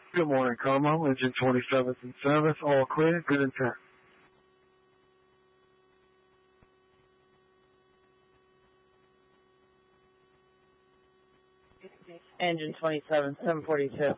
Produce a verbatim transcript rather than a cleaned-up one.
Good morning, Como. Engine twenty-seventh in service. All clear. Good intent. Engine twenty-seven, seven forty-two.